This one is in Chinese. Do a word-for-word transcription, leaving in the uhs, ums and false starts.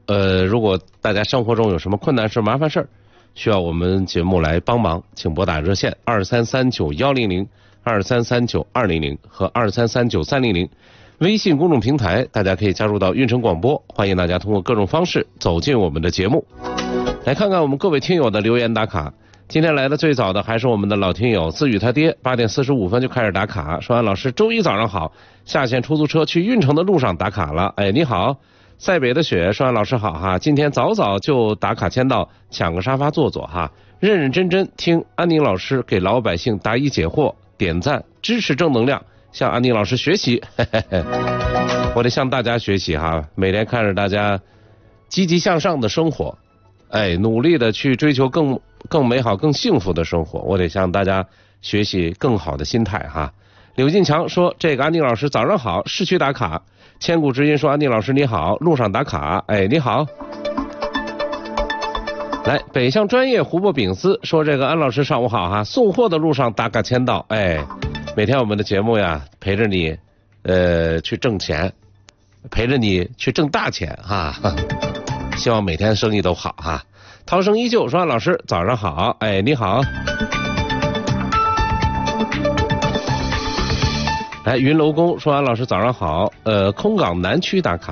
呃，如果大家生活中有什么困难事、麻烦事儿，需要我们节目来帮忙，请拨打热线二三三九幺零零、二三三九二零零和二三三九三零零。微信公众平台大家可以加入到运城广播，欢迎大家通过各种方式走进我们的节目。来看看我们各位听友的留言打卡。今天来的最早的还是我们的老听友自语他爹，八点四十五分就开始打卡，说安老师周一早上好，下线出租车去运城的路上打卡了。哎，你好，塞北的雪，说安老师好哈，今天早早就打卡签到，抢个沙发坐坐哈，认认真真听安宁老师给老百姓答疑解惑，点赞支持正能量，向安宁老师学习。嘿嘿嘿，我得向大家学习哈，每天看着大家积极向上的生活，哎，努力的去追求更更美好、更幸福的生活，我得向大家学习更好的心态哈。柳进强说：“这个安宁老师早上好，市区打卡。”千古之音说：“安宁老师你好，路上打卡。”哎，你好。来，北向专业湖泊丙斯说：“这个安老师上午好哈，送货的路上打卡签到。”哎，每天我们的节目呀，陪着你，呃，去挣钱，陪着你去挣大钱哈。希望每天生意都好哈。涛声依旧说：“安老师早上好。”哎，你好。来，云楼宫说：“安老师早上好。”呃，空港南区打卡。